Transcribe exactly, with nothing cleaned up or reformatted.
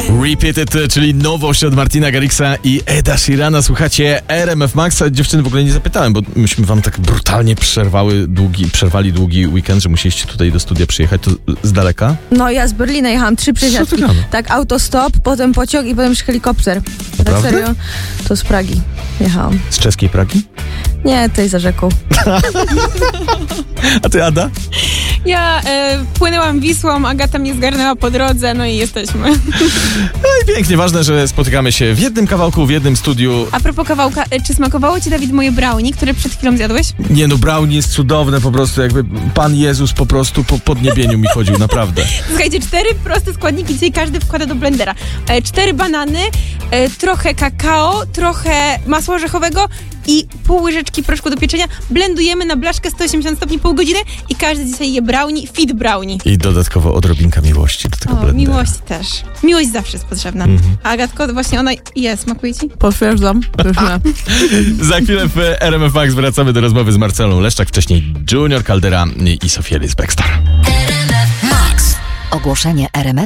Repeated, czyli nowość od Martina Garrixa i Eda Sheerana. Słuchacie R M F Max. Dziewczyny w ogóle nie zapytałem, bo myśmy wam tak brutalnie przerwały długi, przerwali długi weekend, że musieliście tutaj do studia przyjechać. To z daleka? No ja z Berlina jechałam trzy przesiadki. Tak, autostop, potem pociąg i potem już helikopter. Naprawdę? Tak serio? To z Pragi jechałam. Z czeskiej Pragi? Nie, tej za rzeką. A ty, Ada? Ja e, płynęłam Wisłą, Agata mnie zgarnęła po drodze, no i jesteśmy. No i pięknie, ważne, że spotykamy się w jednym kawałku, w jednym studiu. A propos kawałka, e, czy smakowało ci, Dawid, moje brownie, które przed chwilą zjadłeś? Nie no, brownie jest cudowne po prostu, jakby Pan Jezus po prostu po podniebieniu mi chodził, naprawdę. Słuchajcie, cztery proste składniki, dzisiaj każdy wkłada do blendera. E, cztery banany, e, trochę kakao, trochę masła orzechowego i pół łyżeczki proszku do pieczenia. Blendujemy na blaszkę sto osiemdziesiąt stopni pół godziny i każdy dzisiaj je brownie, fit brownie. I dodatkowo odrobinka miłości do tego O, blendera. miłość też. Miłość zawsze jest potrzebna. Mhm. A Agatko, właśnie ona jest, smakuje ci? Potwierdzam. Za chwilę w R M F Max wracamy do rozmowy z Marcelą Leszczak, wcześniej Junior Caldera i Sofia Ellis Bextor. Max. Ogłoszenie R M F